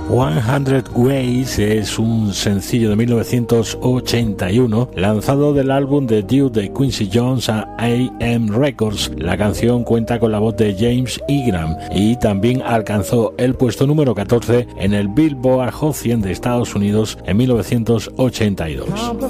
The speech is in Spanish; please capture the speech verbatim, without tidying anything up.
cien Ways es un sencillo de mil novecientos ochenta y uno lanzado del álbum de debut de Quincy Jones a A M Records. La canción cuenta con la voz de James Ingram y también alcanzó el puesto número catorce en el Billboard Hot cien de Estados Unidos en mil novecientos ochenta y dos.